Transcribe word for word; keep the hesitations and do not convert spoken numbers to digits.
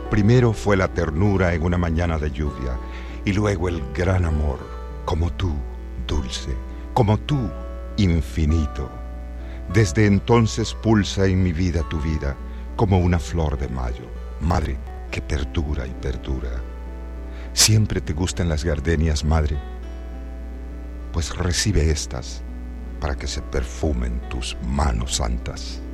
Primero fue la ternura en una mañana de lluvia, y luego el gran amor, como tú, dulce, como tú, infinito. Desde entonces pulsa en mi vida tu vida, como una flor de mayo, madre, que perdura y perdura. ¿Siempre te gustan las gardenias, madre? Pues recibe estas para que se perfumen tus manos santas.